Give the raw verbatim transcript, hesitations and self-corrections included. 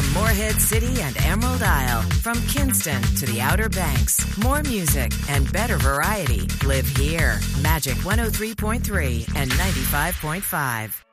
From Morehead City and Emerald Isle, from Kinston to the Outer Banks, more music and better variety live here. Magic one oh three point three and ninety-five point five.